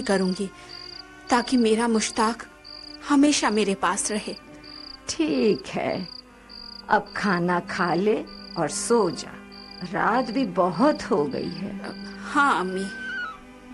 करूंगी ताकि मेरा मुश्ताक हमेशा मेरे पास रहे। ठीक है, अब खाना खा ले और सो जा, रात भी बहुत हो गई है। हाँ अम्मी।